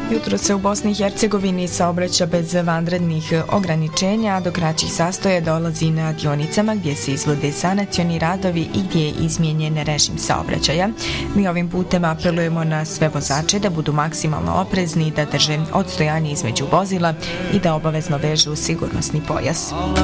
Jutro se u Bosni i Hercegovini saobraća bez vanrednih ograničenja, a do kraćih zastoja dolazi na dionicama gdje se izvode sanacioni radovi i gdje je izmijenjen režim saobraćaja. Mi ovim putem apelujemo na sve vozače da budu maksimalno oprezni, da drže odstojanje između vozila i da obavezno vežu sigurnosni pojas.